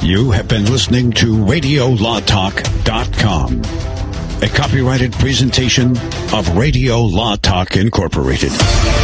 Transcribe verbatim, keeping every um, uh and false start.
You have been listening to radio law talk dot com, a copyrighted presentation of Radio Law Talk Incorporated.